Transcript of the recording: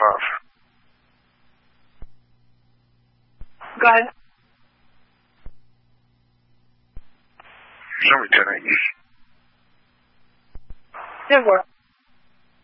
love. Go ahead. Show me 1080. Didn't work.